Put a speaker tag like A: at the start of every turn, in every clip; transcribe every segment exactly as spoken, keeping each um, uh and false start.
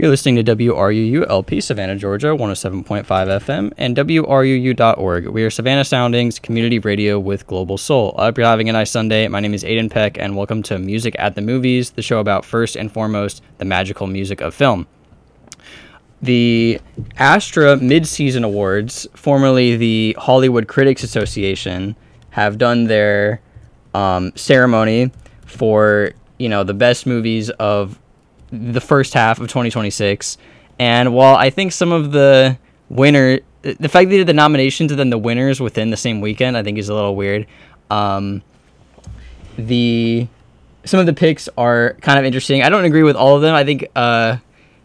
A: You're listening to W R U U L P Savannah, Georgia, one oh seven point five F M, and W R U U dot org. We are Savannah Soundings, community radio with global soul. I hope you're having a nice Sunday. My name is Aiden Peck, and welcome to Music at the Movies, the show about, first and foremost, the magical music of film. The Astra Mid-Season Awards, formerly the Hollywood Critics Association, have done their um, ceremony for, you know, the best movies of the first half of twenty twenty-six, and while I think some of the winner, the fact they did the nominations and then the winners within the same weekend, I think is a little weird. Um, the some of the picks are kind of interesting. I don't agree with all of them. I think uh,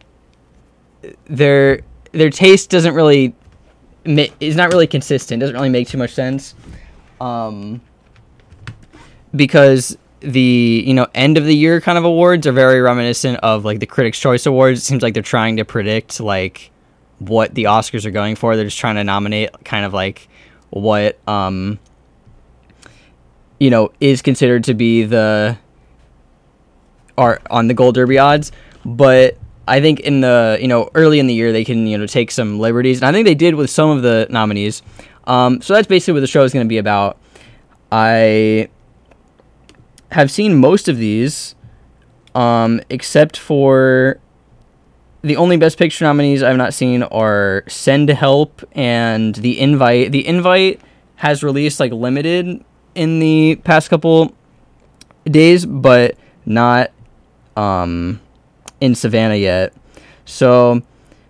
A: their their taste doesn't really is not really consistent. Doesn't really make too much sense, um, because the, you know, end of the year kind of awards are very reminiscent of like the Critics' Choice Awards. It seems like they're trying to predict like what the Oscars are going for. They're just trying to nominate kind of like what um you know is considered to be the are on the Gold Derby odds. But I think in the, you know, early in the year they can, you know, take some liberties, and I think they did with some of the nominees. Um so that's basically what the show is going to be about. I have seen most of these, um, except for the only Best Picture nominees I've not seen are Send Help and The Invite. The Invite has released like limited in the past couple days, but not um, in Savannah yet. So,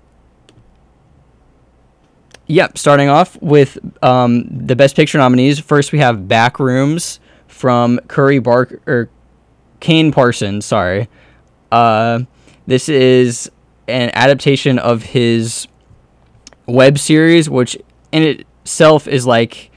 A: yep, starting off with um, the Best Picture nominees. First, we have Backrooms from Curry Barker or Kane Parsons, sorry. Uh, this is an adaptation of his web series, which in itself is like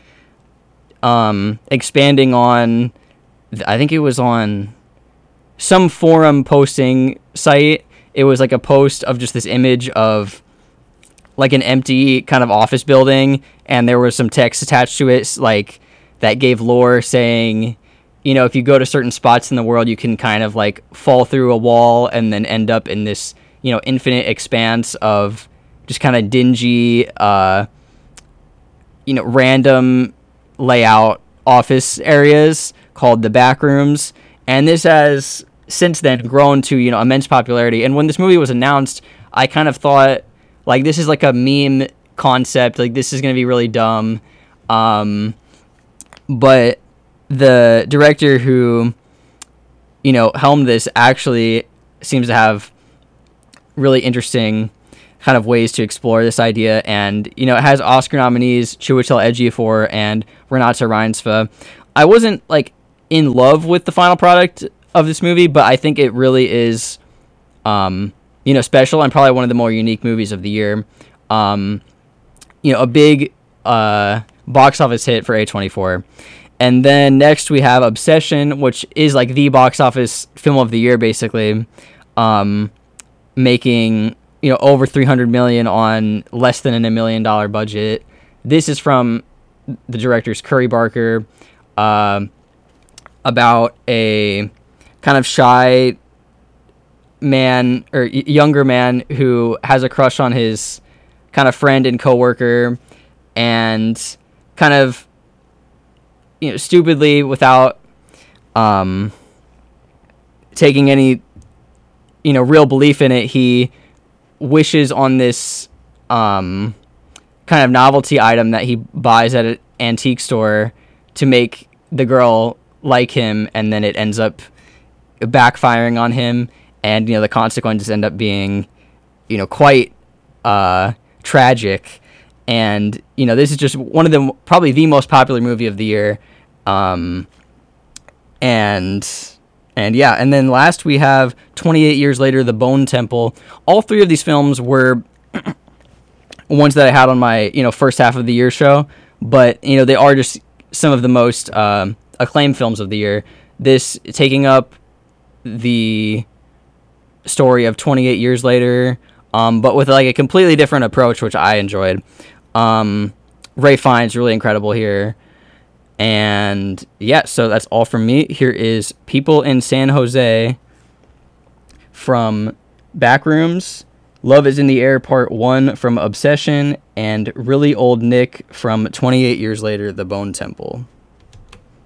A: um, expanding on, I think it was on some forum posting site. It was like a post of just this image of like an empty kind of office building, and there was some text attached to it, like that gave lore saying, you know, if you go to certain spots in the world, you can kind of like fall through a wall and then end up in this, you know, infinite expanse of just kind of dingy, uh, you know, random layout office areas called the Backrooms. And this has since then grown to, you know, immense popularity. And when this movie was announced, I kind of thought, like, this is like a meme concept. Like, this is going to be really dumb. Um... But the director who, you know, helmed this actually seems to have really interesting kind of ways to explore this idea. And, you know, it has Oscar nominees Chiwetel Ejiofor and Renata Reinsve. I wasn't, like, in love with the final product of this movie, but I think it really is, um, you know, special and probably one of the more unique movies of the year. Um, you know, a big uh, box office hit for A twenty-four. And then next we have Obsession, which is like the box office film of the year, basically, um, making, you know, over three hundred million dollars on less than a million dollar budget. This is from the director's Curry Barker, uh, about a kind of shy man or y- younger man who has a crush on his kind of friend and coworker, and kind of, you know, stupidly, without um, taking any, you know, real belief in it, he wishes on this um, kind of novelty item that he buys at an antique store to make the girl like him, and then it ends up backfiring on him, and, you know, the consequences end up being, you know, quite uh, tragic. And, you know, this is just one of the, probably the most popular movie of the year. Um, and, and yeah, and then last we have twenty-eight years later, The Bone Temple. All three of these films were ones that I had on my, you know, first half of the year show, but, you know, they are just some of the most, um, acclaimed films of the year. This taking up the story of twenty-eight years later, um, but with like a completely different approach, which I enjoyed. Um, Ray Fiennes really incredible here. And yeah, so that's all from me. Here is People in San Jose from Backrooms Love is in the Air Part one from Obsession, and Really Old Nick from twenty-eight Years Later, The Bone Temple.